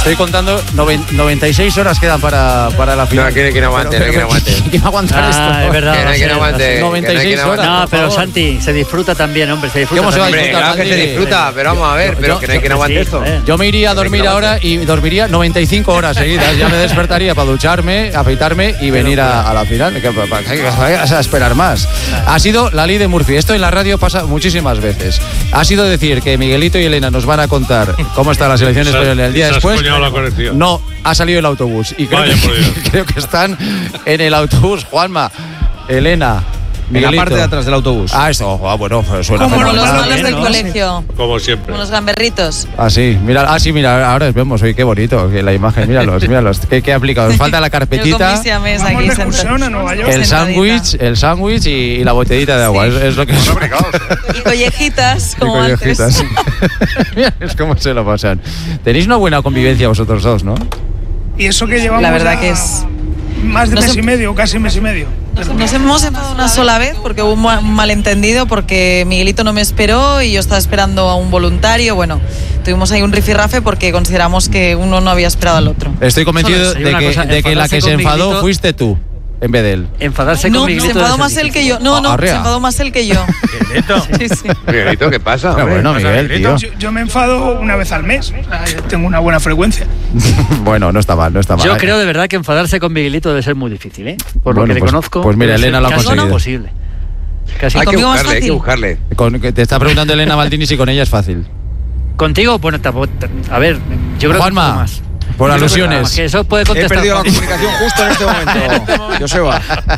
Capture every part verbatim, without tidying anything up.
Estoy contando, noventa y seis horas quedan para, para la final. No, que, que no aguante, pero, que no aguante. ¿Quién va a aguantar Ah, esto? es verdad. Que no, que no aguante. noventa y seis horas. No, pero Santi, se disfruta también, hombre, se disfruta. ¿Cómo se va a Hombre, disfrutar, claro que Santi? se disfruta, pero vamos a ver, Yo- pero yo- que no hay que no aguante sí, esto. joder. Yo me iría a dormir ahora y dormiría noventa y cinco horas seguidas. Ya me despertaría para ducharme, afeitarme y venir a, a la final. Que, para, para, a esperar más. Ha sido la ley de Murphy. Esto en la radio pasa muchísimas veces. Ha sido decir que Miguelito y Elena nos van a contar cómo está la selección española el día Se has después. coñado la conexión. No, ha salido el autobús. Y creo, Vaya, que, por Dios. creo que están en el autobús. Juanma, Elena, En la Miguelito. parte de atrás del autobús. Ah, esto, ah, bueno, suena Como Como los fenomenal. los malos del ¿no? colegio, Como siempre. como los gamberritos. Ah, sí, mira, ah, sí, mira, ahora les vemos, oye, qué bonito, que la imagen, míralos, míralos, qué, qué aplicado. Nos falta la Yo con carpetita, mis siames Vamos aquí de excursión a Nueva York. el sentadita. sándwich, el sándwich y, y la botellita de agua, Sí. es, es lo que es. Y collejitas, Y como collejitas. antes. Mira, es como se lo pasan. Tenéis una buena convivencia vosotros dos, ¿no? Y eso que llevamos La verdad ya que es- más de No mes sé- y medio, casi mes y medio. Nos, nos hemos enfadado una sola vez porque hubo un ma- un malentendido, porque Miguelito no me esperó y yo estaba esperando a un voluntario. Bueno, tuvimos ahí un rifirrafe porque consideramos que uno no había esperado al otro. Estoy convencido Solo- hay de una que, cosa, de que la enfadarse que se con enfadó Miguelito- fuiste tú, en vez de él. Enfadarse No, con se Miguelito. enfadó debe más ser él que yo. No, no, Arrea. se enfadó más él que yo. Sí, sí. Miguelito, ¿qué pasa? Pero hombre? bueno, Miguel, tío. Yo, yo me enfado una vez al mes. O sea, yo tengo una buena frecuencia. Bueno, no está mal, no está mal. Yo creo de verdad que enfadarse con Miguelito debe ser muy difícil, ¿eh? Por lo Bueno, que le pues- conozco. pues mira, debe ser Elena lo ha casi conseguido. imposible. Casi Hay que conmigo más buscarle, hay que fácil. buscarle. Con, que te está preguntando Elena Maldini si con ella es fácil. Contigo, bueno, tampoco- a ver, yo creo Juanma, que un poco más. por Yo creo que alusiones. más, que eso puede He contestar. perdido la Juan. comunicación justo en este momento. Joseba.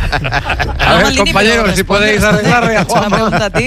A ver, Maldini, compañeros, pero si podéis responde, arreglarle a responde. Una Juanma. pregunta a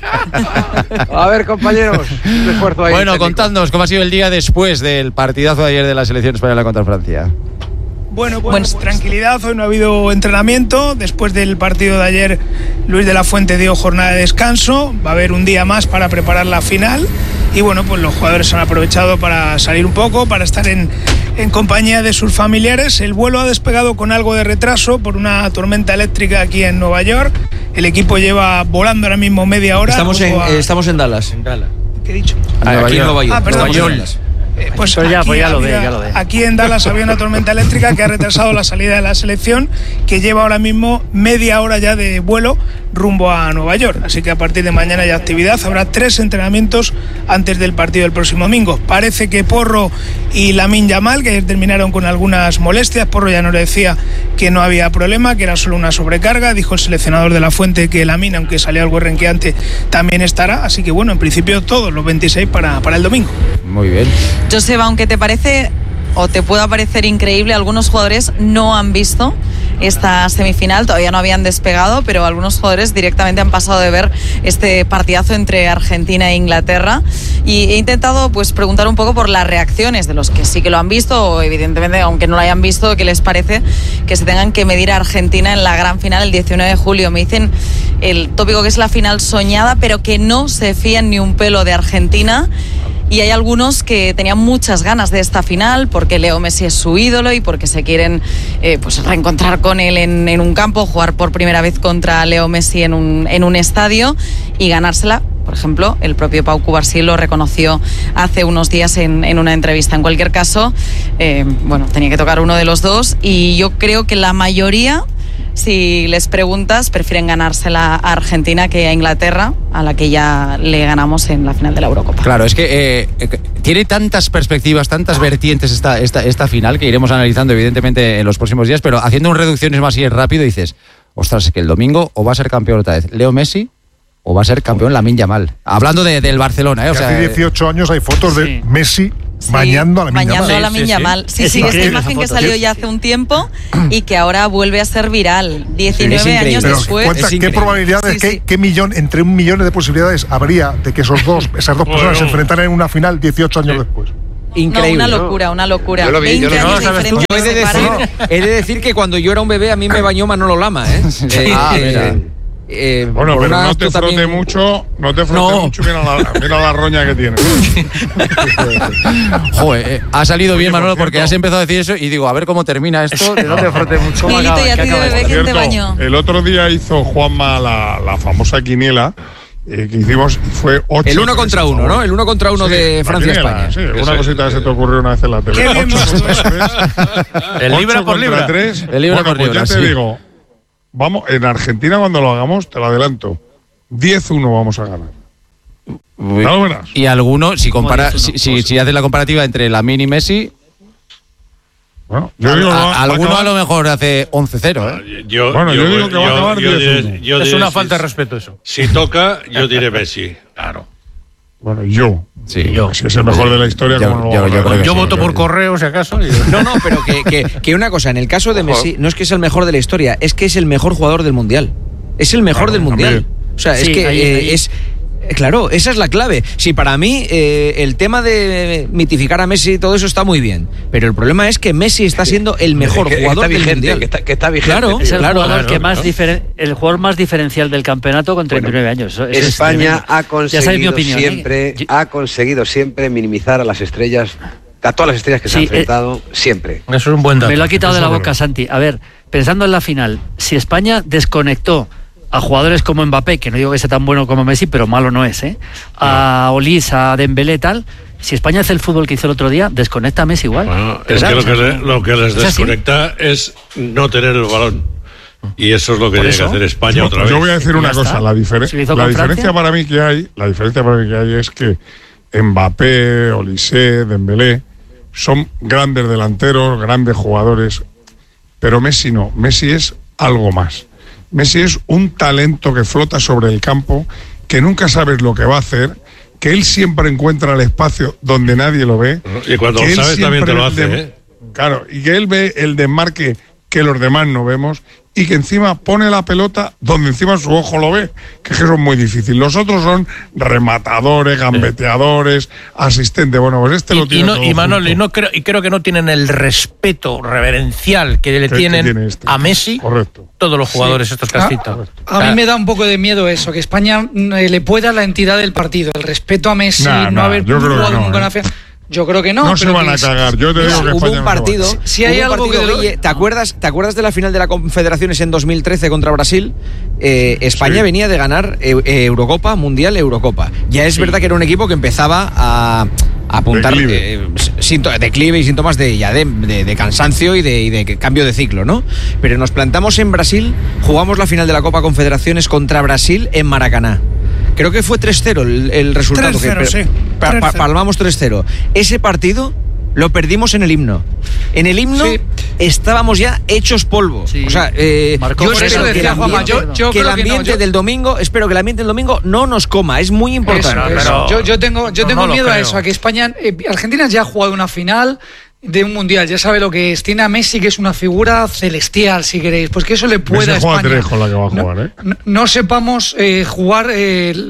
ti. A ver, compañeros, un esfuerzo ahí. Bueno, técnico. contadnos cómo ha sido el día después del partidazo de ayer de la selección española contra Francia. Bueno, pues Bueno. tranquilidad, hoy no ha habido entrenamiento. Después del partido de ayer, Luis de la Fuente dio jornada de descanso. Va a haber un día más para preparar la final. Y bueno, pues los jugadores han aprovechado para salir un poco, para estar en, en compañía de sus familiares. El vuelo ha despegado con algo de retraso por una tormenta eléctrica aquí en Nueva York. El equipo lleva volando ahora mismo media hora. Estamos en, rumbo a- eh, estamos en Dallas. ¿Qué he dicho? Aquí en Nueva York. Ah, perdón. Estamos en Dallas. Eh, Pues Pero ya, aquí, pues ya lo ve, había- ya lo ve. aquí en Dallas había una tormenta eléctrica que ha retrasado la salida de la selección, que lleva ahora mismo media hora ya de vuelo rumbo a Nueva York. Así que a partir de mañana hay actividad. Habrá tres entrenamientos antes del partido del próximo domingo. Parece que Porro y Lamine Yamal, que ayer terminaron con algunas molestias. Porro ya nos decía que no había problema, que era solo una sobrecarga. Dijo el seleccionador de la Fuente que Lamine, aunque salió algo renqueante, también estará. Así que bueno, en principio todos los veintiséis para, para el domingo. Muy bien. Joseba, aunque te parece o te pueda parecer increíble, algunos jugadores no han visto esta semifinal, todavía no habían despegado, pero algunos jugadores directamente han pasado de ver este partidazo entre Argentina e Inglaterra, y he intentado pues preguntar un poco por las reacciones de los que sí que lo han visto, o evidentemente aunque no lo hayan visto, qué les parece que se tengan que medir a Argentina en la gran final el diecinueve de julio. Me dicen el tópico que es la final soñada, pero que no se fían ni un pelo de Argentina. Y hay algunos que tenían muchas ganas de esta final porque Leo Messi es su ídolo y porque se quieren eh, pues reencontrar con él en, en un campo, jugar por primera vez contra Leo Messi en un, en un estadio y ganársela. Por ejemplo, el propio Pau Cubarsí lo reconoció hace unos días en, en una entrevista. En cualquier caso, eh, bueno, tenía que tocar uno de los dos y yo creo que la mayoría, si les preguntas, prefieren ganársela a Argentina que a Inglaterra, a la que ya le ganamos en la final de la Eurocopa. Claro, es que eh, eh, tiene tantas perspectivas, tantas vertientes esta, esta, esta final que iremos analizando evidentemente en los próximos días, pero haciendo un reducciones más y rápido dices, ostras, es que el domingo o va a ser campeón otra vez Leo Messi o va a ser campeón Lamine Yamal. Hablando de, del Barcelona, ¿eh? O Que sea, hace dieciocho años hay fotos sí. de Messi Sí, bañando a la bañando Yamal. a Lamine Sí, sí, sí. Yamal. Sí, Es sí, esta increíble imagen esa que foto. salió Sí, ya sí. hace un tiempo y que ahora vuelve a ser viral. Es diecinueve increíble. años Pero después. cuenta Es qué increíble. probabilidades, Sí, qué, sí. qué millón, entre un millón de posibilidades habría de que esos dos, esas dos personas se Bueno. enfrentaran en una final dieciocho años después. No, Increíble. una locura, una locura. Yo lo vi, yo lo veinte vi. años No, de ¿sabes tú? diferencia Yo he de, que separan. decir, he de decir que cuando yo era un bebé a mí me bañó Manolo Lama, ¿eh? Eh, Ah, eh, mira. eh, Bueno, por pero una no te astuta frote también- mucho, no te frote No. mucho, mira la, mira la roña que tiene. joder, eh, ha salido bien Oye, por Manolo porque cierto. has empezado a decir eso y digo, a ver cómo termina esto, de no te frote mucho. Miguelito, ¿y a ti de bebé quién te Cierto, bañó? el otro día hizo Juanma la, la famosa quiniela eh, que hicimos y fue ocho. El uno contra uno, ¿no? El uno contra uno sí, de Francia-España. Sí, una sí, cosita que se te ocurrió una vez en la tele. Qué bien, ocho contra tres. El libra por libra. tres. El libra bueno, por pues libra, ya te sí. digo, vamos, en Argentina cuando lo hagamos, te lo adelanto, diez uno vamos a ganar. No, verás. Y alguno, si compara, si, si, si haces la comparativa entre Lamine y Messi, bueno, yo a, digo, a, va, va alguno a, a lo mejor hace once cero. ¿eh? Yo, bueno, yo, yo digo que yo, va a acabar yo, diez uno. yo, yo Es diré, una si, falta de respeto eso. Si toca, yo diré Messi. Claro. Bueno, yo. Sí, yo. Si es el mejor de la historia, yo, como yo, lo yo, creo que Yo sí, voto yo, por yo. correo, si acaso. Y... No, no, pero que, que, que una cosa, en el caso de Messi, no es que es el mejor de la historia, es que es el mejor jugador del Mundial. Es el mejor Claro, del Mundial. también. O sea, Sí, es que ahí, eh, ahí. es... Claro, esa es la clave. Sí, para mí eh, el tema de mitificar a Messi y todo eso está muy bien, pero el problema es que Messi está siendo el mejor que, que jugador está del vigente, Mundial. que está, que está vigente. Claro, Es el claro, jugador claro, que más claro. diferen- el jugador más diferencial del campeonato con treinta y nueve años. Eso es España tremendo. ha Ya sabes mi conseguido opinión, ¿eh? siempre, Yo- ha conseguido siempre minimizar a las estrellas, a todas las estrellas que se Sí, han eh, enfrentado, siempre. Eso es un buen dato. Me lo ha quitado de Eso la es boca, verdad. Santi. A ver, pensando en la final, si España desconectó a jugadores como Mbappé, que no digo que sea tan bueno como Messi, pero malo no es, ¿eh? A Olís, a Dembélé, tal. Si España hace el fútbol que hizo el otro día, desconecta a Messi igual. Bueno, es ¿Verdad? que lo que, le- lo que les ¿Es así? desconecta es no tener el balón. Y eso es lo que Por tiene eso. que hacer España Yo, otra vez. yo voy a decir Ya una está. cosa, la, difere- ¿Se lo hizo la con diferencia Francia? para mí que hay, la diferencia para mí que hay es que Mbappé, Olise, Dembélé son grandes delanteros, grandes jugadores, pero Messi no, Messi es algo más. Messi es un talento que flota sobre el campo, que nunca sabes lo que va a hacer, que él siempre encuentra el espacio donde nadie lo ve. Y cuando que lo él sabes también te siempre lo hace, dem- ¿eh? Claro, y que él ve el desmarque que los demás no vemos y que encima pone la pelota donde encima su ojo lo ve, que es que eso es muy difícil. Los otros son rematadores, gambeteadores, asistentes. Bueno, pues este lo Y, tiene y, no, todo y Manolo, junto. y, no creo, y creo que no tienen el respeto reverencial que le Que- que tienen tiene este. a Messi Correcto. todos los jugadores estos que has citado. A mí me da un poco de miedo eso, que España eh, le pueda la entidad del partido, el respeto a Messi, Nah, no nah, haber yo creo que jugado no, nunca ¿eh? una final. Yo creo que no. No se pero van que a es- cagar. Yo te digo que Hubo España un no partido, se va. Si hay hubo un algo partido, que- Guille, ¿te acuerdas, ¿te acuerdas de la final de la Confederaciones en dos mil trece contra Brasil? Eh, España Sí. venía de ganar eh, eh, Eurocopa, Mundial, Eurocopa. Ya es verdad que era un equipo que empezaba a, a apuntar Declive. eh, síntomas- declive y síntomas de, ya de, de- de cansancio y de, y de cambio de ciclo, ¿no? Pero nos plantamos en Brasil, jugamos la final de la Copa Confederaciones contra Brasil en Maracaná. Creo que fue tres cero el, el resultado. tres cero, que, sí. pa- pa- tres cero. palmamos tres cero. Ese partido lo perdimos en el himno. En el himno Sí. estábamos ya hechos polvo. Sí. O sea, eh, Marcó yo por espero eso que el decía Juanma, ambiente, yo- yo que el creo que no, ambiente yo- del domingo, espero que el ambiente del domingo no nos coma. Es muy importante. Eso, eso. pero- Yo, yo tengo, yo no, tengo no lo miedo a creo. eso, a que España, eh, Argentina ya ha jugado una final de un mundial, ya sabe lo que es. Tiene a Messi, que es una figura celestial, si queréis. Pues que eso le pueda a Messi juega España. tres con la que va a No- jugar, ¿eh? No, no sepamos eh, jugar eh, el-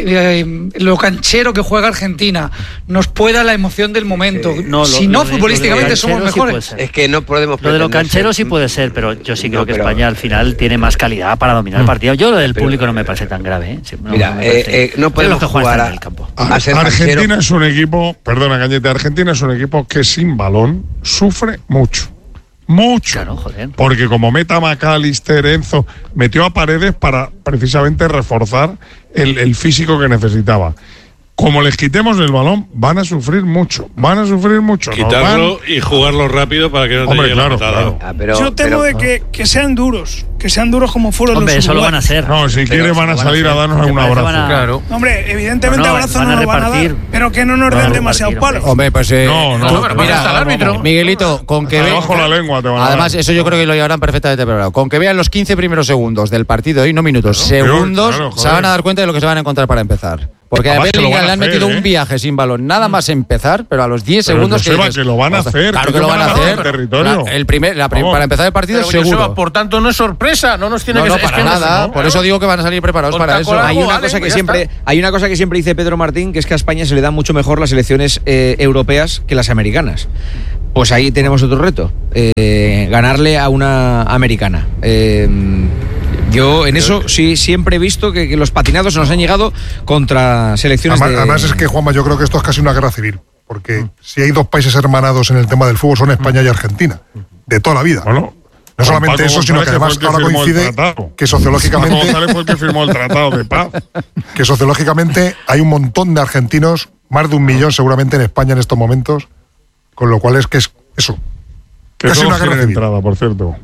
eh, lo canchero que juega Argentina, nos pueda la emoción del momento. No, lo- si no, lo de- futbolísticamente lo de somos canchero sí mejores. puede ser. Es que no podemos Lo de lo pretender canchero ser- sí puede ser, pero yo sí creo No, que pero- España al final tiene más calidad para dominar el partido. Yo lo del pero- público no me parece tan grave. ¿eh? Sí, no- Mira, no me eh, parece- eh, no Pero podemos los que juegan jugar están a- en el campo. a ser Argentina canchero. es un equipo, perdona Cañete, Argentina es un equipo que sin balón sufre mucho. Mucho. Claro, joder. Porque como meta McAllister, Enzo, metió a Paredes para precisamente reforzar el, el físico que necesitaba. Como les quitemos el balón, van a sufrir mucho. Van a sufrir mucho. Nos Quitarlo van- y jugarlo rápido para que no te Hombre, llegue la claro, patada. claro. Ah, pero- Yo temo pero- de que, que sean duros, que sean duros como fueron Hombre, los eso lo van a uruguayos. hacer. No, si Pero quiere van a lo salir a hacer. darnos Me un parece abrazo. van a- Claro. Hombre, evidentemente No, no, abrazos van no a nos van a dar, repartir. pero que no nos den Claro, demasiado repartir, palo. Hombre, pues eh, No, no, tú- no, pero mira, está el árbitro. Miguelito, con que Hasta ve, debajo la lengua te van a además dar. eso yo creo que lo llevarán perfectamente preparado. Con que vean los quince primeros segundos del partido y no minutos, Claro, segundos, claro, se joder. van a dar cuenta de lo que se van a encontrar para empezar. Porque a Además que lo Bellingham van a le han hacer, metido ¿eh? un viaje sin balón, nada más empezar, pero a los diez Pero, segundos Joseba, dices, que lo van a hacer, Claro que que lo no van a van a hacer. dar territorio. La- el primer, la prim- Vamos. para empezar el partido Pero, seguro. Joseba, por tanto, no es sorpresa, no nos tiene No, que no, es para que no- nada. no, Por no. eso digo que van a salir preparados Con para eso. tacola- Hay una, Vale, cosa que pues ya siempre, está. hay una cosa que siempre dice Pedro Martín, que es que a España se le dan mucho mejor las elecciones eh, europeas que las americanas. Pues ahí tenemos otro reto, eh, ganarle a una americana. Eh, yo en eso sí siempre he visto que, que los patinados nos han llegado contra selecciones Además, de... además es que, Juanma, yo creo que esto es casi una guerra civil. Porque si hay dos países hermanados en el tema del fútbol son España y Argentina. De toda la vida. Bueno, No solamente Paco eso, sino que González además fue el que ahora firmó el coincide tratado. que sociológicamente Paco González fue el que firmó el tratado de paz. que sociológicamente hay un montón de argentinos, más de un millón seguramente en España en estos momentos, con lo cual es que es eso. Que Casi todos una guerra quieren civil. entrada, por cierto.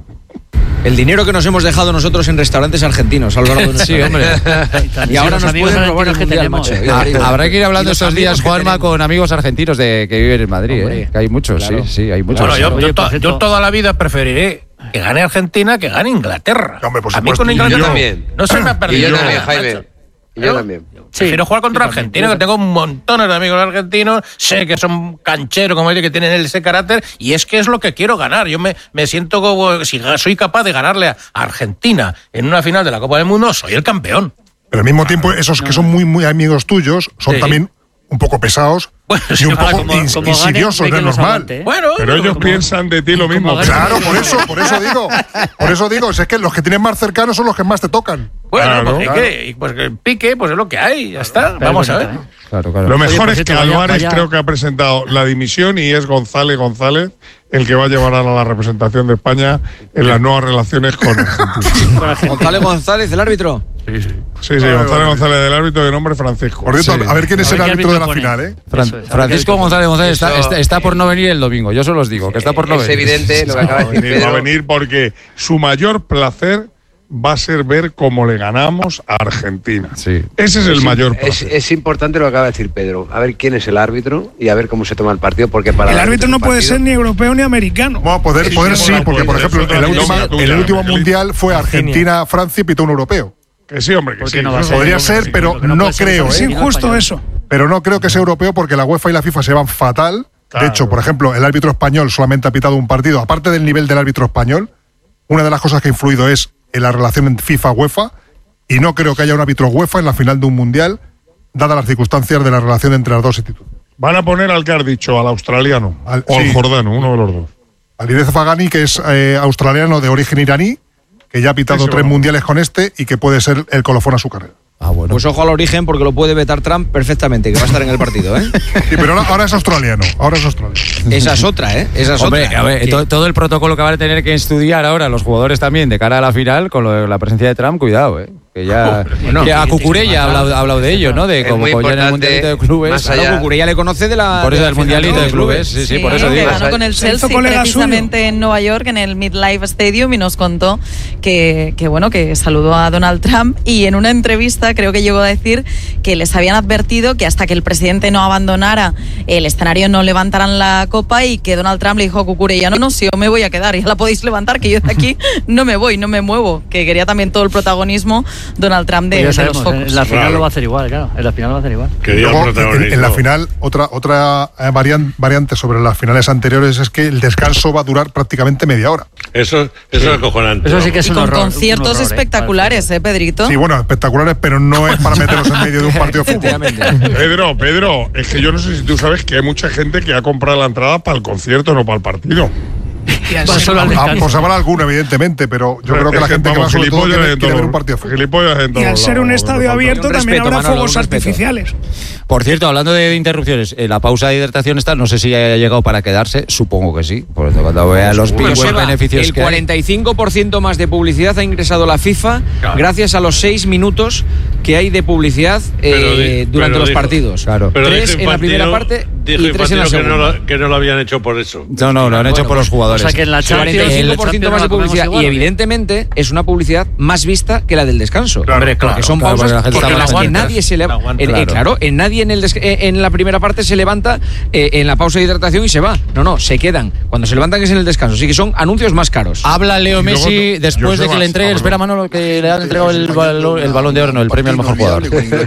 El dinero que nos hemos dejado nosotros en restaurantes argentinos a lo largo de nuestra Sí, hombre. Y ahora nos pueden robar el mundial, macho. Ah, habrá que ir hablando Y los estos días, amigos que Juanma, tenemos. con amigos argentinos de que viven en Madrid, Hombre, ¿eh? Que hay muchos, claro. sí, sí, hay muchos. Bueno, yo, Oye, yo, por to- cierto- yo toda la vida preferiré que gane Argentina que gane Inglaterra. Hombre, por a mí supuesto. con Y Inglaterra yo también. no se me ha Y perdido yo nada, también, Jaime. macho. Y yo también. Prefiero jugar contra yo también, argentinos, yo que tengo montones de amigos argentinos, sé que son cancheros, como dice, que tienen ese carácter, y es que es lo que quiero ganar. Yo me, me siento como, si soy capaz de ganarle a Argentina en una final de la Copa del Mundo, soy el campeón. Pero al mismo tiempo, esos que son muy, muy amigos tuyos son Sí. también un poco pesados Bueno, y sí, un ahora poco como- ins- como ganen, insidiosos, ve no que es los normal. aguante, ¿eh? Bueno, Pero ellos como- piensan de ti lo mismo. como Claro, por eso, por eso digo. Por eso digo, si es que los que tienes más cercanos son los que más te tocan. bueno, Claro, pues, claro. ¿qué? Y pues que el pique, pues es lo que hay, ya está. Pero Vamos es a ver. bonito, ¿eh? Claro, claro. Lo Oye, mejor por es cierto, que vaya- Álvarez vaya- creo que ha presentado la dimisión y es González González el que va a llevar a la representación de España en las nuevas relaciones con Argentina. González González, el árbitro. Sí, sí, González González del árbitro de nombre Francisco. Por cierto, Sí. a ver quién es A ver el qué árbitro de la árbitro final, pone. ¿eh? Fran- Eso es, Francisco González González está, Eso- está, está por no venir el domingo, yo se los digo, que está por no Es venir. evidente lo que acaba de Va a decir venir, va a Pedro. venir porque su mayor placer va a ser ver cómo le ganamos a Argentina. Sí. Ese es el Es- mayor es, placer. es importante lo que acaba de decir Pedro. A ver quién es el árbitro y a ver cómo se toma el partido, porque para El árbitro no un puede partido- ser ni europeo ni americano. Bueno, poder, Sí, poder sí, sí, bueno, porque por pues, ejemplo, eso en, la es última- una tuya, en el último Miguelito. mundial fue Argentina, Francia y pitó un europeo. Que sí, hombre, que ¿Por qué sí. no va a ser? Podría Porque ser, sí, pero porque no no puede ser creo, Es ¿eh? Argentina, injusto español. eso. Pero no creo que sea europeo porque la UEFA y la FIFA se van fatal. Claro. De hecho, por ejemplo, el árbitro español solamente ha pitado un partido. Aparte del nivel del árbitro español, una de las cosas que ha influido es en la relación en FIFA-UEFA. Y no creo que haya un árbitro UEFA en la final de un mundial, dadas las circunstancias de la relación entre las dos instituciones. Van a poner al que has dicho, al australiano Al- o al sí. jordano, uno de los dos. Alireza Fagani, que es eh, australiano de origen iraní, que ya ha pitado Ese tres va. mundiales con este y que puede ser el colofón a su carrera. Ah, bueno. Pues ojo al origen porque lo puede vetar Trump perfectamente, que va a estar en el partido, ¿eh? Sí, pero ahora, ahora es australiano. Ahora es australiano. Esa es otra, ¿eh? Esa es Hombre, otra. a ver, Que- to- todo el protocolo que van a tener que estudiar ahora los jugadores también de cara a la final con lo de la presencia de Trump, cuidado, ¿eh? Que ya. Bueno, que a sí, Cucurella ha hablado, ha hablado de ello, ¿no? De Es como muy como ya en el importante, Mundialito de Clubes. más Claro, allá- Cucurella le conoce de la. Por eso de la del Mundialito final, de ¿no? Clubes, sí, sí, por eso que digo. ganó con el Se hizo Chelsea colega precisamente en Nueva York, en el MetLife Stadium, y nos contó que, que, bueno, que saludó a Donald Trump, y en una entrevista creo que llegó a decir que les habían advertido que hasta que el presidente no abandonara el escenario no levantaran la copa, y que Donald Trump le dijo a Cucurella, no, no, si yo me voy a quedar, ya la podéis levantar, que yo de aquí no me voy, no me muevo, que quería también todo el protagonismo Donald Trump de, Pues ya de los sabemos, focos. en la final Claro. lo va a hacer igual, claro. En la final lo va a hacer igual. Quería Luego, en, protagonismo. en la final, otra, otra eh, varian- variante sobre las finales anteriores es que el descanso va a durar prácticamente media hora. Eso, eso es acojonante. Eso sí que es Y un con horror. un conciertos horror, ¿eh? espectaculares, ¿eh, Pedrito? Sí, bueno, espectaculares, pero no es para meterlos en medio de un partido de fútbol. Efectivamente. Pedro, Pedro, es que yo no sé si tú sabes que hay mucha gente que ha comprado la entrada para el concierto, no para el partido. Y al Va ser- solo al Ah, descanso. pues habrá alguno, evidentemente, pero yo creo que Es la gente que va vamos, sobre todo gilipollas quiere, en quiere todos ver un los- partido de fútbol. gilipollas en Y todos al ser lados, un lo que estadio falta. abierto Un también respeto, habrá Manolo, fuegos un respeto. artificiales. Por cierto, hablando de interrupciones, eh, la pausa de hidratación está, no sé si haya llegado para quedarse, supongo que sí. Por eso, cuando vea los pingües Joseba, beneficios el que hay. cuarenta y cinco por ciento más de publicidad ha ingresado la FIFA gracias a los seis minutos que hay de publicidad eh, Pero di- durante pero los dijo- partidos. Claro. Pero tres dijo en la primera Infantino- parte dijo y tres en la Infantino que no, segunda. lo, que no lo habían hecho por eso. No, no, lo han hecho por los O jugadores. sea que en la Champions, cuarenta y cinco por el ciento Champions más de no la comemos publicidad igual, y ¿o qué? evidentemente es una publicidad más vista que la del descanso. Claro, Hombre, claro, porque son claro, pausas porque la gente porque está en las que aguanta. nadie se La levanta. aguanta, En, eh, claro. claro, en nadie en, el des- eh, en la primera parte se levanta eh, en la pausa de hidratación y se va. No, no, se quedan. Cuando se levantan es en el descanso. Así que son anuncios más caros. Habla Leo Y luego Messi tú- después de que Joseba, le entregue, ah, espera Manolo, que le han entregado el, balón- el balón de oro, no, el premio al mejor jugador.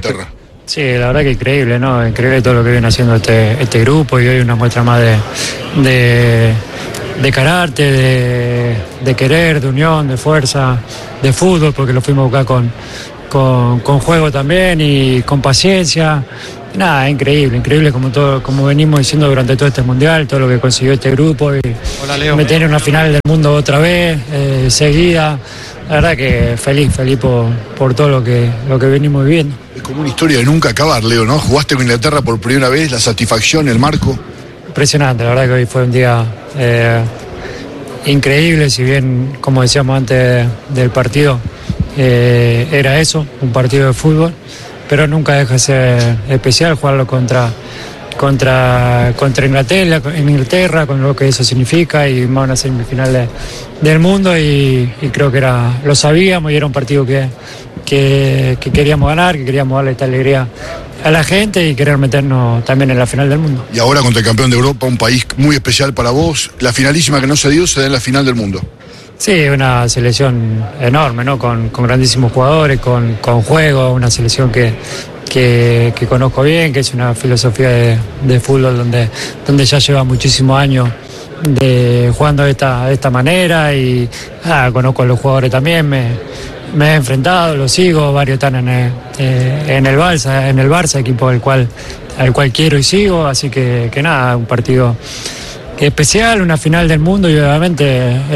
Sí, la verdad que increíble, ¿no? Increíble todo lo que viene haciendo este, este grupo, y hoy una muestra más de, de, de carácter, de, de querer, de unión, de fuerza, de fútbol, porque lo fuimos a buscar con, con, con juego también y con paciencia. Nada, increíble, increíble como todo, como venimos diciendo durante todo este mundial, todo lo que consiguió este grupo, y meter en una final del mundo otra vez, eh, seguida. La verdad que feliz, feliz por, por todo lo que, lo que venimos viviendo. Es como una historia de nunca acabar, Leo, ¿no? Jugaste con Inglaterra por primera vez, la satisfacción, el marco. Impresionante, la verdad que hoy fue un día eh, increíble, si bien, como decíamos antes del partido, eh, era eso, un partido de fútbol, pero nunca deja de ser especial jugarlo contra, contra, contra Inglaterra, en Inglaterra, con lo que eso significa, y más una semifinal de, del mundo, y, y creo que era, lo sabíamos, y era un partido que, que, que queríamos ganar, que queríamos darle esta alegría a la gente y querer meternos también en la final del mundo. Y ahora contra el campeón de Europa, un país muy especial para vos, la finalísima que no se dio se da en la final del mundo. Sí, una selección enorme, ¿no? Con, con grandísimos jugadores, con, con juego, una selección que, que, que conozco bien, que es una filosofía de, de fútbol donde, donde ya lleva muchísimos años de, jugando de esta, de esta manera, y ah, conozco a los jugadores también, me, me he enfrentado, los sigo, varios están en el, eh, en el Barça, en el Barça, equipo al cual, al cual quiero y sigo, así que, que nada, un partido especial, una final del mundo, y obviamente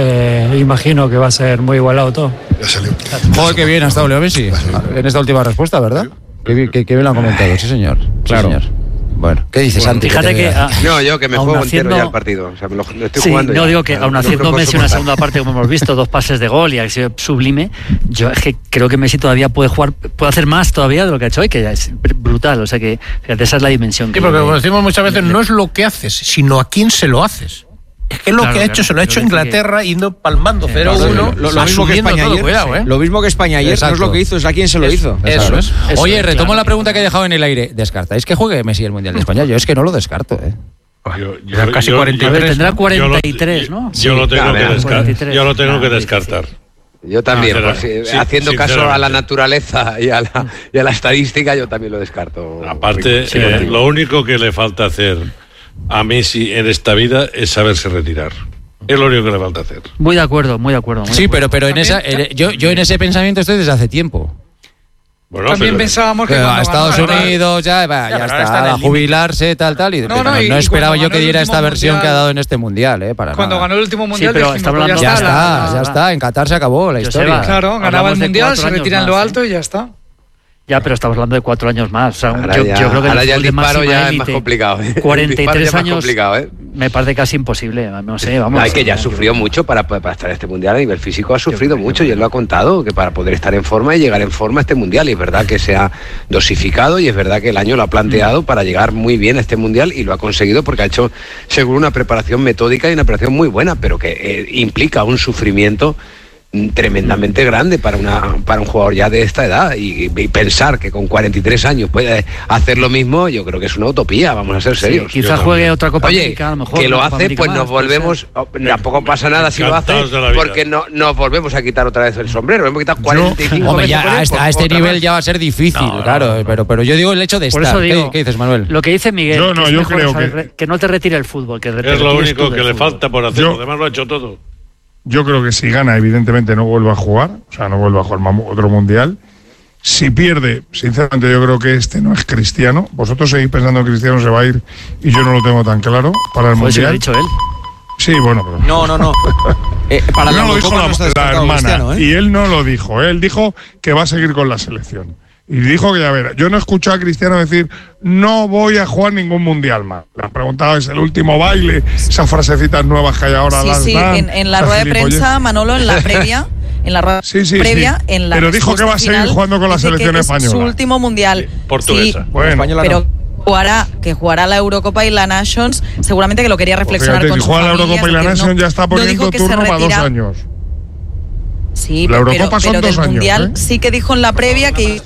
eh, imagino que va a ser muy igualado todo. Joder, qué bien ha estado Leo Messi en esta última respuesta, ¿verdad? Qué, qué, qué bien lo han comentado, sí señor. Claro. Sí, señor. Bueno, ¿qué dices, Santi? Fíjate que, ah, No, yo que me aun juego haciendo- entero ya el partido. O sea, me lo, lo estoy Sí, jugando no ya. digo que Claro, aun no haciendo lo puedo Messi una soportar. segunda parte, como hemos visto, dos pases de gol y ha sido sublime, yo es que creo que Messi todavía puede jugar, puede hacer más todavía de lo que ha hecho hoy, que ya es brutal. O sea que, fíjate, esa es la dimensión. Sí, que porque yo como le- decimos muchas veces, no es lo que haces, sino a quién se lo haces. Es que lo Claro, que ha claro, hecho se lo ha pero hecho dice que- Inglaterra, yendo palmando cero Claro, uno, lo, lo mismo que asumiendo España todo, ayer. cuidado, ¿eh? Lo mismo que España ayer, no es Exacto. lo que hizo, es a quién se lo hizo. Eso es. Eso Oye, es, retomo claro. la pregunta que he dejado en el aire. ¿Descartáis que juegue Messi el Mundial de España? Yo es que no lo descarto, ¿eh? Yo, Ya casi cuarenta y A ver, tres, tendrá ¿no? cuarenta y tres, ¿no? Yo lo tengo Sí, que claro, descartar. cuarenta y tres. Yo lo tengo que Ah, descartar. Yo también, Ah, pues, sí, sí, haciendo caso a la sinceramente. naturaleza y a la, y a la estadística, yo también lo descarto. Aparte, Sí, eh, contigo. lo único que le falta hacer a Messi en esta vida es saberse retirar. Es lo único que le falta hacer. Muy de acuerdo, muy de acuerdo. muy de Sí, acuerdo. pero, pero en esa, en- yo, yo en ese pensamiento estoy desde hace tiempo. Bueno, También pero- pensábamos que Que cuando a Estados ganó la- Unidos ya, va, Ya, ya pero ahora está, está en el a límite. jubilarse, tal, tal. Y, No, pero no, no, y- no y esperaba cuando yo que ganó el diera último esta versión que ha mundial- dado en este mundial, ¿eh? Para Cuando nada. ganó el último mundial, pero dijimos, está pues hablando- Ya está, está, la- ya está. En Qatar se acabó la Joseba, historia. Claro, ganaba Hablamos el de mundial, cuatro se años retira en lo más, alto ¿eh? y ya está. Ya, pero estamos hablando de cuatro años más. O sea, Ahora yo, ya, yo creo que ahora el ya el fútbol de disparo máxima ya es élite, más complicado. ¿eh? El cuarenta y disparo tres ya es más años complicado, ¿eh? me parece casi imposible. No sé, vamos. Hay que ya sufrió mucho para, para estar en este mundial a nivel físico, ha sufrido mucho y él lo ha contado, que para poder estar en forma y llegar en forma a este mundial, y es verdad que se ha dosificado y es verdad que el año lo ha planteado para llegar muy bien a este mundial y lo ha conseguido porque ha hecho seguro una preparación metódica y una preparación muy buena, pero que eh, implica un sufrimiento mm, tremendamente grande para una para un jugador ya de esta edad y, y pensar que con cuarenta y tres años puede hacer lo mismo, yo creo que es una utopía, vamos a ser Sí, serios. quizá juegue otra Copa Oye, América, a lo mejor. que lo una Copa hace, América pues más, nos puede volvemos, ser. oh, tampoco pasa nada si lo hace, Encantados de la vida. porque no nos volvemos a quitar otra vez el sombrero, hemos quitado cuarenta y cinco Hombre, veces ya con él, a este, pues, a este otra nivel más. ya va a ser difícil, No, no, claro. no. Pero, pero yo digo el hecho de Por estar. eso ¿Qué- digo, ¿Qué, dices, Manuel? Lo que dice Miguel, Yo no, que, es yo mejor creo saber que- re- que no te retire el fútbol, que te Es lo retires único tú que del le fútbol. falta por hacer. Yo- Lo demás lo ha hecho todo. Yo creo que si gana, evidentemente no vuelve a jugar, o sea, no vuelve a jugar mam- otro mundial. Si pierde, sinceramente yo creo que este no es Cristiano. Vosotros seguís pensando que Cristiano se va a ir y yo no lo tengo tan claro para el Pues si lo ha mundial. dicho él. Sí, bueno, pero No, no, no. Eh, para la no lo dijo Eurocopa la, no está la descartado hermana Cristiano, ¿eh? y él no lo dijo. Él dijo que va a seguir con la selección. Y dijo que, ya verá, yo no he escuchado a Cristiano decir no voy a jugar ningún mundial más. Le han preguntado, es el último baile, esas frasecitas nuevas que hay ahora. Sí, las sí, dan, en, en la las rueda de gilipolleces. prensa, Manolo, en la previa, en la rueda Sí, sí, previa, sí. en la Pero dijo que respuesta va a seguir final, jugando con la dice que selección es española. su último mundial. Portuguesa. Sí, Bueno, Española pero no. jugará, que jugará la Eurocopa y la Nations, seguramente que lo quería Pues reflexionar fíjate, con si su juega la familia, Eurocopa y la es decir, Nación no- ya está no poniendo dijo que se turno para dos retira- años. Sí, La pero, Eurocopa son pero dos del años, mundial ¿eh? sí que dijo en la previa que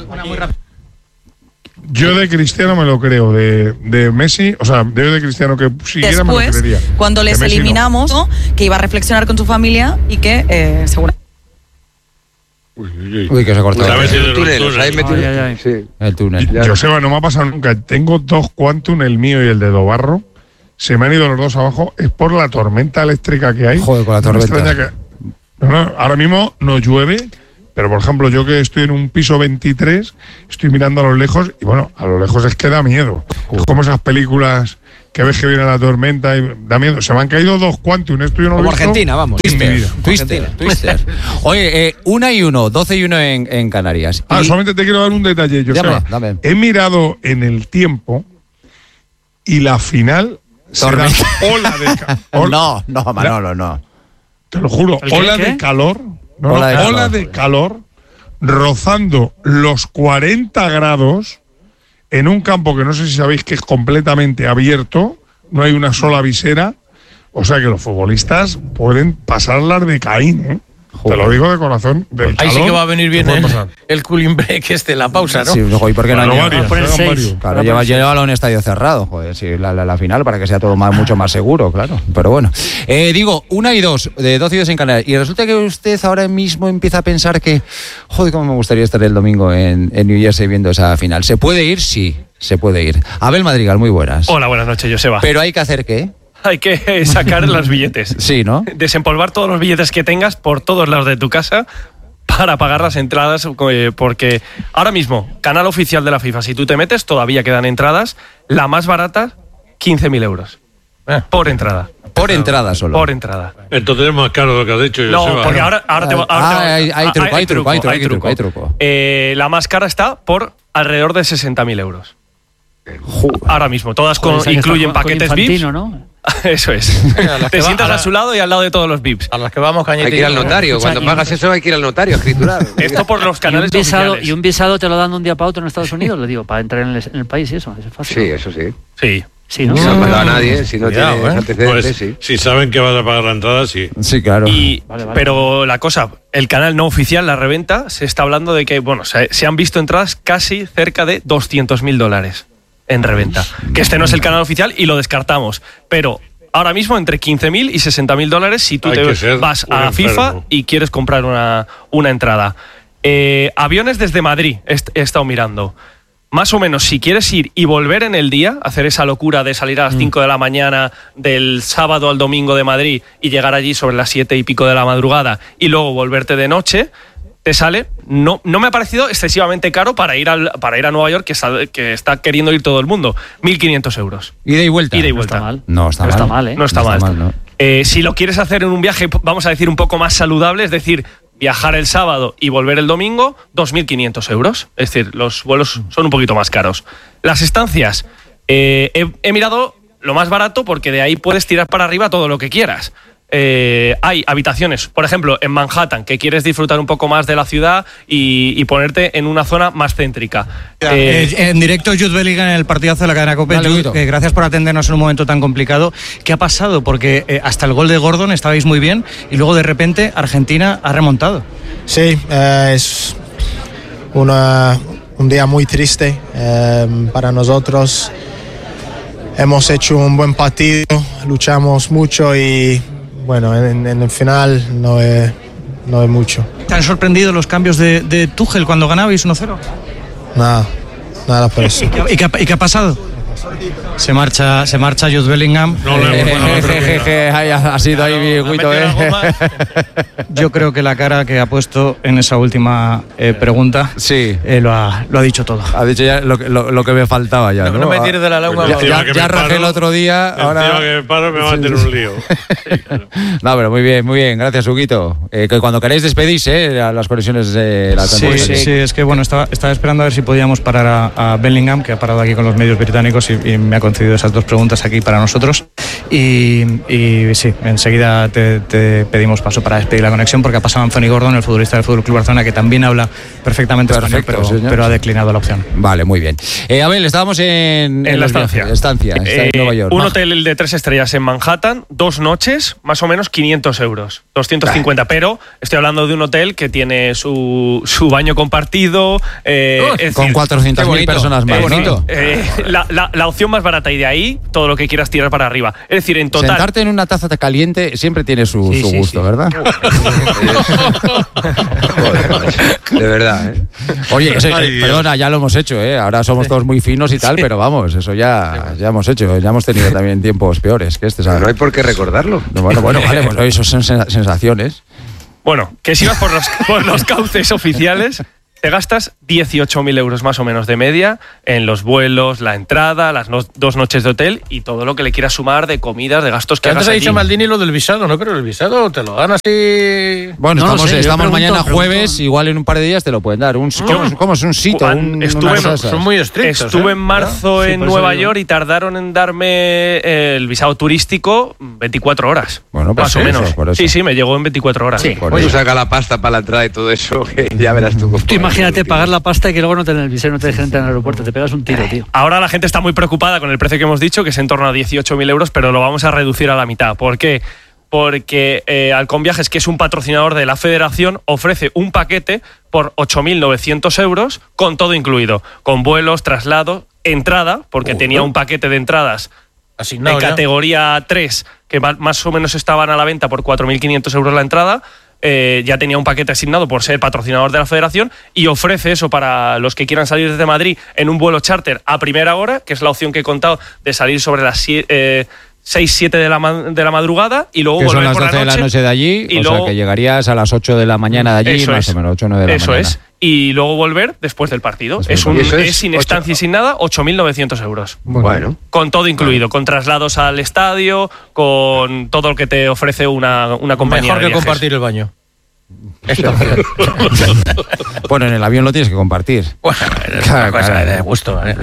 Yo de Cristiano me lo creo, de, de Messi, o sea, de, de Cristiano que siguiera me lo después, creería. cuando De les Messi no. eliminamos, ¿no? que iba a reflexionar con su familia y que eh, seguramente Uy, uy, uy. Uy, que se ha cortado. Se ha metido en un Túnel, os habéis túnel. metido- Ay, ay, ay. Sí. El túnel. Ya. Joseba, no me ha pasado nunca. Tengo dos Quantum, el mío y el de Dobarro. Se me han ido los dos abajo. Es por la tormenta eléctrica que hay. Joder, con la No me tormenta. extraña que- No, no, ahora mismo no llueve, pero por ejemplo, yo que estoy en un piso veintitrés, estoy mirando a lo lejos y bueno, a lo lejos es que da miedo. Es como esas películas que ves que viene la tormenta y da miedo. Se me han caído dos Quantum. Esto yo no lo he Como visto Argentina, vamos. en mi vida. Twister, Twister. Oye, eh, una y uno, doce y uno en, en Canarias. Ah, Y- solamente te quiero dar un detalle, Joseba. Dame, dame. He mirado en el tiempo y la final será Tormenta. ola de ca- ol- No, no, Manolo, no. te lo juro, ¿El qué, ola qué? de calor, no, Ola de no, calor. ola de calor, rozando los cuarenta grados en un campo que no sé si sabéis que es completamente abierto, no hay una sola visera, o sea que los futbolistas pueden pasarlas de Caín, ¿eh? Te lo digo de corazón. Del Ahí sí calor que va a venir bien puede el, pasar. el cooling break este, la pausa, ¿no? Sí, ojo, ¿y por qué no Bueno, hay- varios, por el juegan seis. varios. Claro, lleva, llévalo a un estadio cerrado, joder, sí, la, la, la final para que sea todo más, mucho más seguro, claro. Pero bueno, eh, digo, una y dos, de doce y dos en Canarias. Y resulta que usted ahora mismo empieza a pensar que, joder, cómo me gustaría estar el domingo en, en New Jersey viendo esa final. ¿Se puede ir? Sí, se puede ir. Abel Madrigal, muy buenas. Hola, buenas noches, Joseba. Pero hay que hacer qué? Hay que sacar los billetes. Sí, ¿no? Desempolvar todos los billetes que tengas por todos lados de tu casa para pagar las entradas, eh, porque ahora mismo, canal oficial de la FIFA, si tú te metes, todavía quedan entradas. La más barata, quince mil euros. Eh. Por entrada. Por entrada solo. Por entrada. Entonces es más caro lo que has dicho, No, Joseba. porque ahora, ahora te, ahora te- Ah, hay- hay truco, hay truco, hay truco, hay truco, hay truco. Eh, la más cara está por alrededor de sesenta mil euros. Ahora mismo, todas con- Joder, esa que incluyen está con- con paquetes V I P. Infantino, ¿no? Eso es. A las que Te va- sientas a la- a su lado y al lado de todos los V I Ps. A las que vamos, Hay que ir al notario. Cuando pagas eso hay que ir al notario a escriturar. Esto por los Y un, canales visado, oficiales. y un visado te lo dan de un día para otro en Estados Unidos, le digo, para entrar en el, en el país y eso, eso es fácil. Sí, eso sí. Sí. Sí, ¿no? Si no has mandado a nadie, si no Cuidado, tienes ¿eh? antecedentes, Pues, sí. si saben que vas a pagar la entrada, sí. Sí, claro. Y, Vale, vale. Pero la cosa, el canal no oficial, la reventa, se está hablando de que, bueno, se, se han visto entradas casi cerca de doscientos mil dólares en reventa. Que este no es el canal oficial y lo descartamos. Pero ahora mismo entre quince mil y sesenta mil dólares si tú Hay te que ser vas un a enfermo. FIFA y quieres comprar una, una entrada. Eh, aviones desde Madrid, he, est- he estado mirando. Más o menos, si quieres ir y volver en el día, hacer esa locura de salir a las cinco de la mañana del sábado al domingo de Madrid y llegar allí sobre las siete y pico de la madrugada y luego volverte de noche, te sale, no, no me ha parecido excesivamente caro para ir, al, para ir a Nueva York, que está, que está queriendo ir todo el mundo. mil quinientos euros. Ida y vuelta. Ida y No vuelta. está mal. No está No mal. está mal, ¿eh? No está No mal. está mal, ¿no? Eh, si lo quieres hacer en un viaje, vamos a decir, un poco más saludable, es decir, viajar el sábado y volver el domingo, dos mil quinientos euros. Es decir, los vuelos son un poquito más caros. Las estancias, eh, he, he mirado lo más barato porque de ahí puedes tirar para arriba todo lo que quieras. Eh, hay habitaciones, por ejemplo, en Manhattan, que quieres disfrutar un poco más de la ciudad y, y ponerte en una zona más céntrica. Eh, Eh, en directo, Jude Bellingham en el partidazo de la cadena COPE. Dale, Jude, Guito. eh, gracias por atendernos en un momento tan complicado. ¿Qué ha pasado? Porque eh, hasta el gol de Gordon estabais muy bien y luego de repente Argentina ha remontado. Sí, eh, es una, un día muy triste eh, para nosotros. Hemos hecho un buen partido, luchamos mucho y bueno, en, en el final no es, no es mucho. ¿Te han sorprendido los cambios de, de Tuchel cuando ganabais uno cero? Nada, nada por eso. ¿Y qué, y qué ha- y qué ha pasado? Se marcha, se marcha Jude Bellingham. No le Eh, hemos dado otra Jejeje, ahí ha ha sido ahí mi Guito, ¿eh? yo creo que la cara que ha puesto en esa última eh, pregunta Sí. eh, lo, ha, lo ha dicho todo. Ha dicho ya lo, que- lo, lo que me faltaba ya, No, ¿no? no me tires de la lengua. Ya, Encima ya- que ya me rajé paro, el otro día, ahora... Encima que me paro me va a meter un lío. No, pero muy bien, muy bien, gracias, Huguito. Eh, que cuando queráis despedís, ¿eh? A las conexiones de la Sí, Champions sí, League. sí, es que bueno, estaba, estaba esperando a ver si podíamos parar a, a Bellingham, que ha parado aquí con los medios británicos y, y me ha concedido esas dos preguntas aquí para nosotros. Y, y sí, enseguida te, te pedimos paso para despedir la conexión porque ha pasado Anthony Gordon, el futbolista del Fútbol Club Barcelona, que también habla perfectamente Perfecto, español, señor. pero, pero ha declinado la opción. Vale, muy bien. Eh, Abel, estábamos en, En la los estancia. viajes, estancia, está en Eh, Nueva York. Un Maja. hotel de tres estrellas en Manhattan, dos noches, más o menos quinientos euros, doscientos cincuenta. Pero estoy hablando de un hotel que tiene su, su baño compartido. eh, Oh, es con decir, cuatrocientas mil qué bonito, personas más, qué ¿no? bonito. Eh, la, la- la opción más barata y de ahí todo lo que quieras tirar para arriba. Es decir, en total. Sentarte en una taza caliente siempre tiene su, Sí, su sí, gusto, sí. ¿verdad? De verdad, ¿eh? Oye, eso- Ay, eh, Dios. perdona, ya lo hemos hecho, ¿eh? Ahora somos todos muy finos y tal, pero vamos, eso ya, ya hemos hecho. Ya hemos tenido también tiempos peores que este, ¿sabes? No hay por qué recordarlo. No, bueno, bueno, vale, pues eso son sen- sensaciones. Bueno, que si vas por los, por los cauces oficiales, te gastas dieciocho mil euros más o menos de media en los vuelos, la entrada, las no, dos noches de hotel y todo lo que le quieras sumar de comidas, de gastos que antes hagas ha dicho allí. Maldini lo del visado, ¿no? Pero el visado te lo dan así... Bueno, No lo estamos, sé, yo estamos pregunto, mañana pregunto. jueves, igual en un par de días te lo pueden dar. Un, ¿cómo, es- cómo es un sitio? Un, Estuve, unas cosas. son muy estrictos, Estuve ¿eh? en marzo Sí, en por eso Nueva digo. York y tardaron en darme eh, el visado turístico veinticuatro horas. Bueno, pues más o eso, menos. por eso. Sí, sí, me llegó en veinticuatro horas. Sí, tú saca la pasta para la entrada y todo eso, que ya verás tú. Tú imagínate pagar la pasta y que luego no te den el visado, no te dejen entrar en el aeropuerto. Te pegas un tiro, tío. Ahora la gente está muy preocupada con el precio que hemos dicho, que es en torno a dieciocho mil euros, pero lo vamos a reducir a la mitad. ¿Por qué? Porque eh, Halcón Viajes, que es un patrocinador de la federación, ofrece un paquete por ocho mil novecientos euros con todo incluido, con vuelos, traslado, entrada, porque Uh, tenía ¿no? un paquete de entradas Asignado en ya. categoría tres, que ma- más o menos estaban a la venta por cuatro mil quinientos euros la entrada. Eh, ya tenía un paquete asignado por ser patrocinador de la federación y ofrece eso para los que quieran salir desde Madrid en un vuelo charter a primera hora, que es la opción que he contado de salir sobre las sie- eh, seis siete de la, ma- de la madrugada y luego Que son volver las por doce la de noche. la noche de allí, y o luego- sea que llegarías a las ocho de la mañana de allí, Eso más es. o menos, ocho o nueve de la Eso mañana. es. Y luego volver después del partido. Después Es, del un, partido. es, Eso es sin ocho- estancia y sin nada, ocho mil novecientos euros. Bueno. Con todo incluido, con traslados al estadio, con todo lo que te ofrece una, una compañía Mejor de que viajes. compartir el baño. Bueno, en el avión lo tienes que compartir. Bueno, es una cosa de gusto. ¿eh?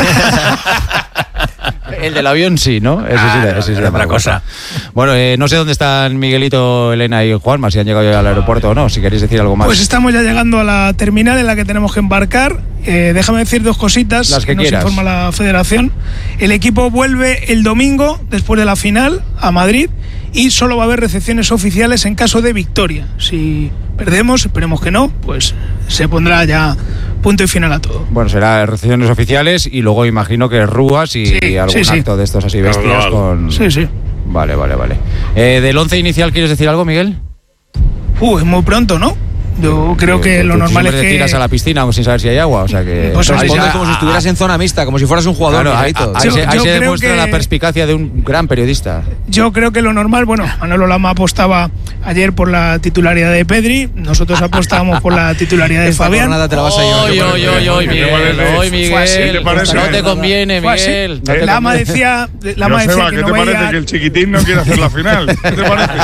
El del avión sí, ¿no? Ese sí, Claro, ese sí es da otra mal gusto. cosa. Bueno, eh, no sé dónde están Miguelito, Elena y Juanma, si han llegado ya al aeropuerto o no, si queréis decir algo más. Pues estamos ya llegando a la terminal en la que tenemos que embarcar. Eh, déjame decir dos cositas Las que nos quieras. informa la federación. El equipo vuelve el domingo, después de la final, a Madrid y solo va a haber recepciones oficiales en caso de victoria. Si perdemos, esperemos que no, pues se pondrá ya punto y final a todo. Bueno, será recepciones oficiales y luego imagino que rúas y, Sí, y algún sí, sí. acto de estos así bestias Claro, con... Sí, sí. Vale, vale, vale. Eh, ¿Del once inicial quieres decir algo, Miguel? Uh, es muy pronto, ¿no? Yo creo que lo Tú normal es siempre te que... tiras a la piscina sin saber si hay agua, o sea que... Pues Responde Ahí se- como si estuvieras en zona mixta, como si fueras un jugador. Claro, ahí, Miguelito. ahí Yo- se, ahí yo se creo demuestra que- la perspicacia de un gran periodista. Yo creo que lo normal, bueno, Manolo Lama apostaba ayer por la titularidad de Pedri, nosotros apostábamos por la titularidad de Esta Fabián. jornada te la vas a llevar. Oy, oy, oy, oy, ¿Qué te Miguel, parece? oy, Fue así, Miguel, ¿te parece? no te conviene, Fue así. Miguel. no te Lama conviene. decía, Lama Joseba, decía que ¿qué no te parece veía, que el chiquitín no quiere hacer la final? ¿Qué te parece?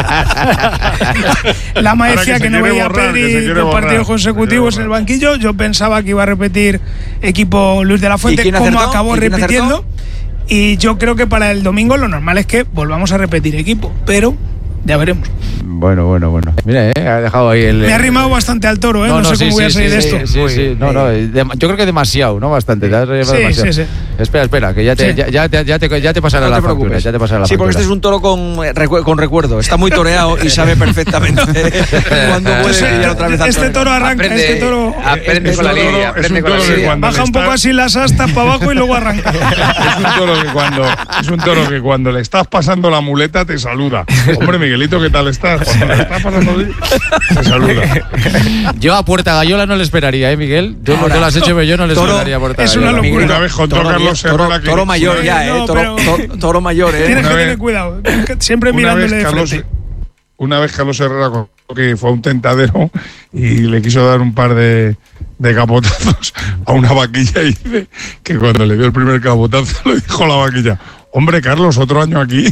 Lama Ahora decía que que, se no quiere veía a borrar, que se Pedri quiere dos borrar. partidos consecutivos Se en el quiere banquillo. Yo pensaba que iba a repetir equipo Luis de la Fuente, ¿Y quién como acertó? acabó ¿Y quién repitiendo. Y yo creo que para el domingo lo normal es que volvamos a repetir equipo, pero ya veremos. Bueno, bueno, bueno. Mira, eh, ha dejado ahí el... Me ha rimado bastante al toro, ¿eh? No, sé sí, cómo voy a sí, salir sí, de sí, esto. Sí, sí, no, no, de- yo creo que demasiado, ¿no? Bastante. Te has rimado Sí, demasiado. sí, sí. Espera, espera, que ya te, Sí. ya, ya te, ya te, ya te pasará No la te factura. preocupes. Ya te pasará la Sí, porque este es factura. un toro con, eh, recu- con recuerdo. Está muy toreado y sabe perfectamente cuando puede Entonces, pillar otra vez al este toro arranca, Aprende, este toro aprende Es con la un toro- línea, es aprende un con la toro que línea. cuando baja le un poco está- así las astas para abajo y luego arranca. Es un toro que cuando es un toro que cuando le estás pasando la muleta te saluda. Hombre, Miguelito, ¿qué tal estás? Cuando le estás pasando así, te saluda. Yo a Puerta Gallola no le esperaría, ¿eh, Miguel? Yo lo que lo has hecho, pero yo no le Toro- esperaría a Puerta es una Gallola. locura. Una vez contó Toro, Carlos toro- Herrera que toro mayor ya, No, eh. Toro, pero- to- toro mayor, eh. Tienes que Una tener vez- cuidado, siempre una mirándole vez de Carlos, frente. una vez Carlos Herrera contó que fue a un tentadero y le quiso dar un par de, de capotazos a una vaquilla y dice que cuando le dio el primer capotazo le dijo a la vaquilla: hombre, Carlos, otro año aquí.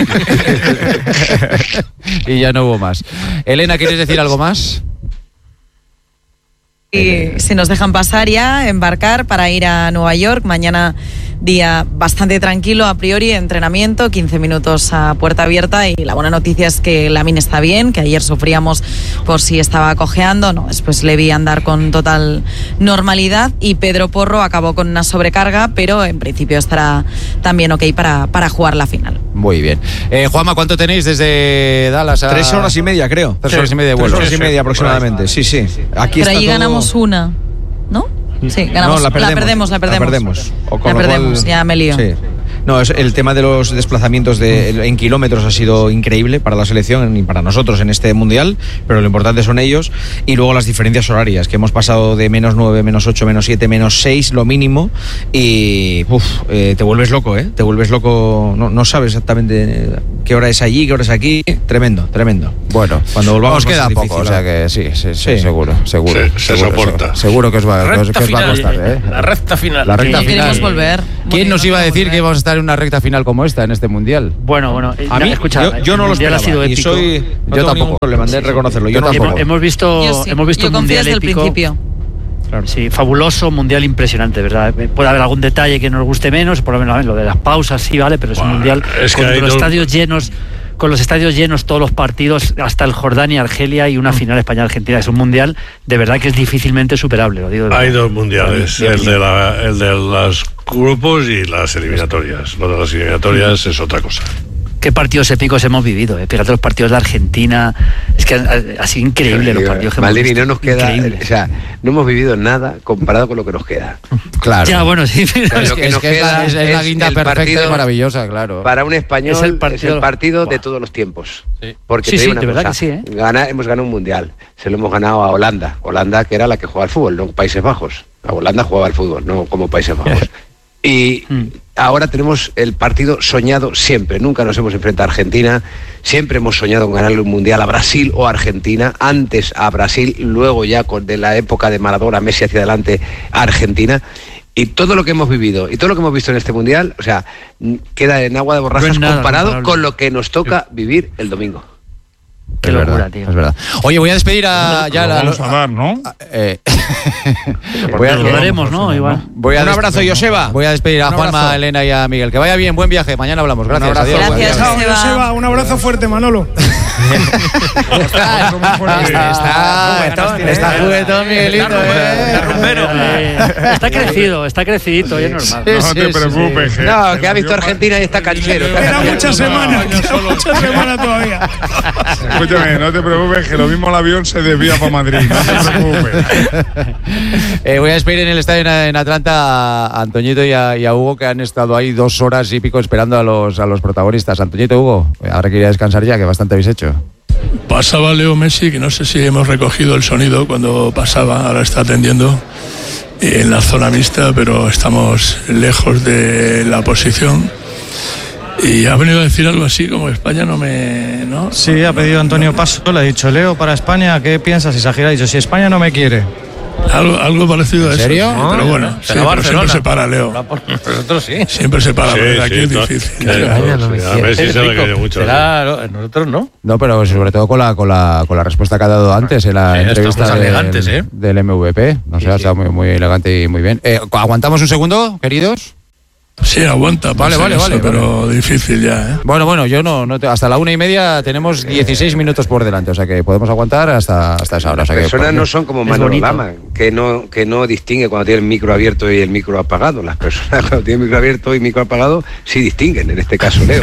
Y ya no hubo más. Elena, ¿quieres decir algo más? Y si nos dejan pasar ya, embarcar para ir a Nueva York. Mañana día bastante tranquilo a priori, entrenamiento, quince minutos a puerta abierta y la buena noticia es que Lamine está bien, que ayer sufríamos por si estaba cojeando, no, después le vi andar con total normalidad y Pedro Porro acabó con una sobrecarga, pero en principio estará también ok para, para jugar la final. Muy bien. Eh, Juanma, ¿cuánto tenéis desde Dallas a...? Tres horas y media, creo. Tres horas y media de Tres vuelo. horas y media aproximadamente, sí, sí. Aquí pero está ahí todo- ganamos una, ¿no? Sí, ganamos, No, la perdemos, la perdemos, la perdemos. La perdemos. O con La lo cual- perdemos, ya me lío. Sí. No, es el tema de los desplazamientos de, en kilómetros ha sido increíble para la selección y para nosotros en este mundial, pero lo importante son ellos. Y luego las diferencias horarias, que hemos pasado de menos nueve, menos ocho, menos siete, menos seis, lo mínimo. Y uf, eh, te vuelves loco, ¿eh? Te vuelves loco, no, no sabes exactamente qué hora es allí, qué hora es aquí. Tremendo, tremendo. Bueno, cuando volvamos os queda va a ser poco, difícil, o sea ¿verdad? que sí, sí, sí, Sí. seguro, seguro. Se- se seguro, soporta. Seguro, seguro que os va, que os, que os va a costar, ¿eh? La recta final. La recta Sí, final. queremos volver. ¿Quién nos iba a decir que íbamos a estar en una recta final como esta en este mundial? Bueno, bueno. eh, A mí, escucha, yo, yo el no lo mundial esperaba ha sido y épico. soy, no Yo tengo tampoco. ningún problema en reconocerlo. Yo Yo no lo tampoco. esperaba. Hemos visto, Yo sí. hemos visto Yo un confío mundial desde el épico. principio. Claro, sí, fabuloso, mundial impresionante, ¿verdad? Puede haber algún detalle que nos guste menos, por lo menos lo de las pausas, sí, vale, pero es un Buah, mundial es que con hay los dos- estadios llenos, con los estadios llenos todos los partidos, hasta el Jordania, Argelia y una final España-Argentina. Es un mundial de verdad que es difícilmente superable, lo digo de verdad. Hay dos mundiales, Bien, el bien. de, la, el de los grupos y las eliminatorias. Lo de las eliminatorias es otra cosa. Qué partidos épicos hemos vivido, ¿eh? Fíjate los partidos de Argentina, es que ha, ha sido increíble los partidos que hemos Maldini, visto. no nos queda, Increíble. o sea, no hemos vivido nada comparado con lo que nos queda. Claro. Ya, bueno, sí. Claro, Es lo que, que es, nos que es la, queda es- es la es guinda el perfecta y partido- maravillosa, claro. Para un español Es es el el partido- partido, Buah. de todos los tiempos. Sí. Porque Sí, te sí, digo una de verdad cosa, que sí, ¿eh? gana- hemos ganado un mundial. Se lo hemos ganado a Holanda. Holanda que era la que jugaba al fútbol, no Países Bajos. A Holanda jugaba al fútbol, no como Países Bajos. Y Mm. ahora tenemos el partido soñado siempre. Nunca nos hemos enfrentado a Argentina. Siempre hemos soñado con ganarle un mundial a Brasil o a Argentina. Antes a Brasil, luego ya con de la época de Maradona, Messi hacia adelante a Argentina. Y todo lo que hemos vivido y todo lo que hemos visto en este mundial, o sea, n- queda en agua de borrajas No es nada comparado comparable. con lo que nos toca vivir el domingo. Qué Es locura, verdad, tío. es verdad. Oye, voy a despedir a ya Lo la- vamos a dar, ¿no? eh, voy a, Lo veremos, ¿no? Igual. voy a Un des- abrazo, Joseba. Voy a despedir a Un Juanma, abrazo. Elena y a Miguel. Que vaya bien, buen viaje. Mañana hablamos. Gracias. abrazo. Adiós. Gracias, Adiós. Chao, Joseba. Joseba, un abrazo fuerte, Manolo. Está, está, está, está juguetón, Miguelito. eh. Eh, Está crecido, está crecidito, y es normal. Sí, No sí, te sí, preocupes. que- No, que ha visto a Argentina y está canchero. Era mucha semana, queda mucha semana todavía. Escúchame, no te preocupes, que lo mismo el avión se desvía para Madrid. No te preocupes. Eh, voy a despedir en el estadio en, en Atlanta a Antoñito y a, y a Hugo, que han estado ahí dos horas y pico esperando a los, a los protagonistas. Antoñito, Hugo, ahora quería descansar ya, que bastante habéis hecho. Pasaba Leo Messi, que no sé si hemos recogido el sonido cuando pasaba, ahora está atendiendo en la zona mixta, pero estamos lejos de la posición. Y ha venido a decir algo así como España no me... ¿no? Sí, ha pedido Antonio Paso, le ha dicho, Leo, para España, ¿qué piensas? Y Sajir ha dicho, si España no me quiere. Algo, algo parecido a eso. serio? sí, pero bueno, sí, Será pero Barcelona. siempre se para, Leo. Nosotros sí. Siempre se para, Sí, pero sí, aquí es to- difícil. Claro, sí, a Messi se le quiere mucho. Será, nosotros no. No, pero sobre todo con la, con la, con la respuesta que ha dado antes en la Sí, entrevista estamos del, elegantes, ¿eh? del M V P. No sé, ha estado muy, muy elegante y muy bien. Eh, ¿Aguantamos un segundo, queridos? Sí, aguanta, por Vale, si vale, acaso, vale, pero difícil ya, ¿eh? Bueno, bueno, yo no, no te- hasta la una y media tenemos dieciséis minutos por delante, o sea que podemos aguantar hasta, hasta esa hora. O sea Las que, personas no son como Es Manolo bonito. Lama, que no, que no distingue cuando tiene el micro abierto y el micro apagado. Las personas cuando tienen micro abierto y micro apagado sí distinguen, en este caso Leo.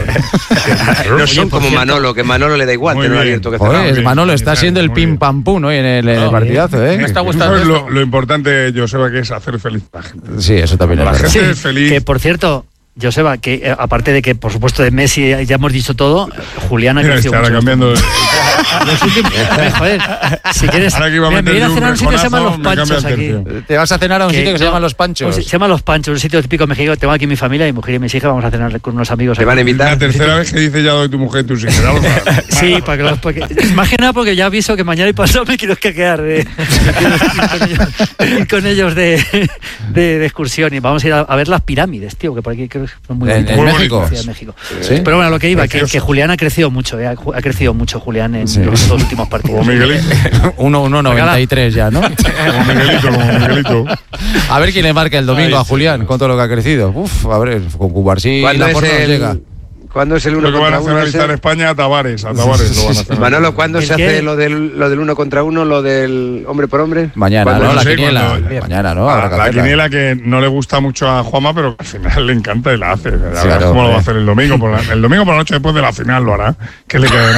No son como Manolo, que Manolo le da igual Muy tener bien. abierto que cerrado. Joder, Manolo está Muy siendo el bien. pim pam pum, ¿no? En el, en el partidazo, ¿eh? Me está Eso gustando es lo, esto. lo importante, Joseba, que es hacer feliz a la gente. Sí, eso también es La verdad. gente es feliz. Que por cierto, Joseba, que eh, aparte de que por supuesto de Messi ya hemos dicho todo, Julián ha Mira, crecido está ahora mucho. cambiando. Los últimos- Eh, joder, si quieres, Ahora que iba a mira, me meter voy a yo un cenar a un sitio que se llama Los rejonazo, me Panchos cambia el aquí. tercio. Te vas a cenar a un sitio que se no, llama Los Panchos. Se llama Los Panchos, un sitio típico mexicano. Tengo aquí mi familia, mi mujer y mis hijas. Vamos a cenar con unos amigos. Te van a aquí. invitar. La tercera vez que dice ya doy tu mujer y tus hijos. Ya lo sabes. Sí, para que los, porque, más que nada porque ya aviso que mañana y pasado me quiero quedar de, ir con ellos, ir con ellos de, de, de excursión y vamos a ir a, a ver las pirámides, tío, que por aquí creo que son muy ¿En- bonitas. en Muy México? bonitas, sí, en México. ¿Sí? Pero bueno, lo que iba, que, Precioso. que Julián ha crecido mucho, eh, ha, ha crecido mucho Julián en Sí. los dos últimos partidos. Como Miguelito. uno uno noventa y tres ya, ¿no? Como Miguelito, como Miguelito. A ver quién le marca el domingo a Julián con todo lo que ha crecido. Uf, a ver, con Cubarsí ¿Cuándo la es porra nos llega. el, ¿cuándo es el uno Lo que van a contra uno? nacionalizar ese? España a Tavares. A Tavares lo van a hacer. Manolo, ¿cuándo ¿El se qué? hace lo del, lo del uno contra uno, lo del hombre por hombre? Mañana, ¿Cuándo? ¿no? La sé, quiniela. cuando- Mañana, ¿no? Ah, Habrá que la hacerla. quiniela que no le gusta mucho a Juanma, pero al final le encanta y la hace. Ya verás Claro, cómo lo va a hombre. hacer el domingo. Por la, el domingo por la noche después de la final lo hará. Que le quedará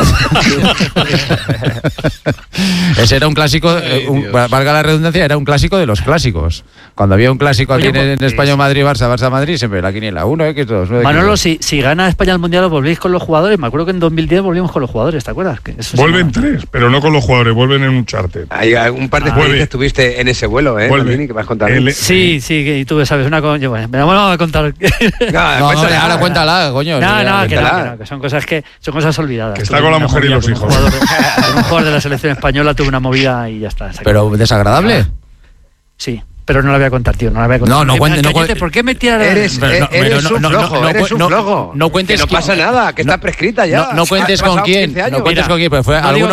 mejor. Ese era un clásico, eh, un- valga la redundancia, era un clásico de los clásicos. Cuando había un clásico aquí Oye, en, en pues, España, Madrid, Barça, Barça, Madrid, siempre la quiniela. Uno, X, dos, nueve, Manolo, X, dos. si, si gana gana España el Mundial, volvéis con los jugadores. Me acuerdo que en dos mil diez volvimos con los jugadores, ¿te acuerdas? Que eso vuelven tres, pero no con los jugadores, vuelven en un charter. Hay un par de Ah, experiencias tuviste en ese vuelo, ¿eh? También, que vas a contar. El, sí, sí, y tú sabes una cosa. Bueno, me vamos a contar. No, no, hombre, ahora cuéntala, coño. No, no, no, que, no, que no, que son cosas que son cosas olvidadas. Que está con la mujer y los hijos. Un jugador, un jugador de la selección española tuvo una movida y ya está. Pero desagradable. Sí. Pero no la voy a contar, tío. No la voy a contar. No, no cuente. No cuente. ¿Por qué me tiras? Eres, Pero no, eres pero un no, flojo, no, no, eres un no, flojo. No cuentes que no quién- pasa nada, que está prescrita ya. No, no cuentes Ha con pasado quién. quince años. No cuentes Mira, con quién, pero fue no alguno